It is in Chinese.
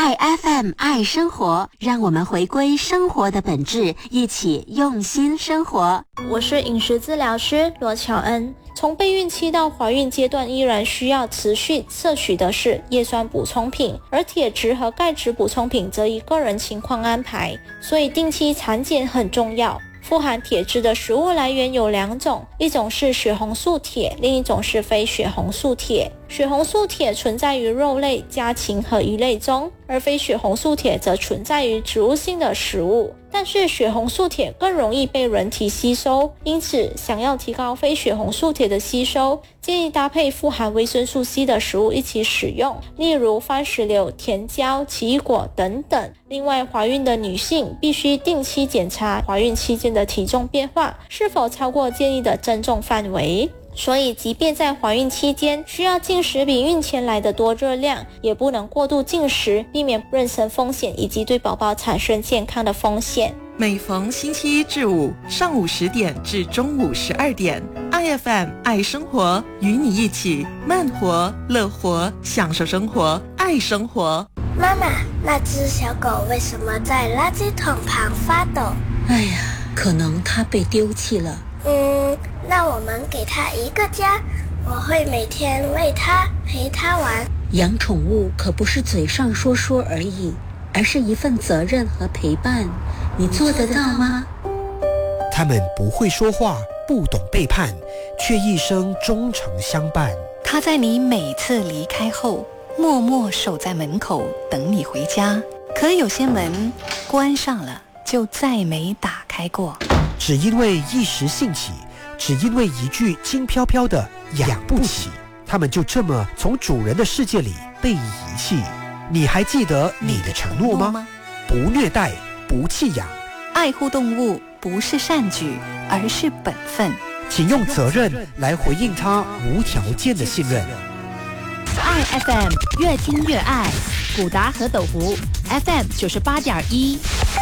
爱 FM 爱生活，让我们回归生活的本质，一起用心生活。 我是饮食治疗师罗乔恩。从备孕期到怀孕阶段，依然需要持续摄取的是叶酸补充品，而铁质和钙质补充品则依个人情况安排，所以定期产检很重要。富含铁质的食物来源有2种，一种是血红素铁，另一种是非血红素铁。血红素铁存在于肉类、家禽和鱼类中，而非血红素铁则存在于植物性的食物。但是血红素铁更容易被人体吸收，因此想要提高非血红素铁的吸收，建议搭配富含维生素 C 的食物一起使用，例如番石榴、甜椒、奇异果等等。另外，怀孕的女性必须定期检查怀孕期间的体重变化是否超过建议的增重范围。所以即便在怀孕期间需要进食比孕前来的多热量，也不能过度进食，避免妊娠风险以及对宝宝产生健康的风险。 每逢星期1至5上午10点至中午12点， IFM 爱生活与你一起慢活乐活，享受生活，爱生活。 妈妈，那只小狗为什么在垃圾桶旁发抖？ 哎呀，可能它被丢弃了。 那我们给它一个家，我会每天喂它，陪它玩。 养宠物可不是嘴上说说而已，而是一份责任和陪伴。你做得到吗？ 他们不会说话，不懂背叛，却一生忠诚相伴。 他在你每次离开后，默默守在门口等你回家。可有些门关上了，就再没打开过。 只因为一时兴起，只因为一句轻飘飘的养不起，他们就这么从主人的世界里被遗弃。你还记得你的承诺吗？不虐待，不弃养。 爱护动物不是善举，而是本分。 请用责任来回应他无条件的信任。 爱 FM 越听越爱，古达和斗湖 FM 98.1。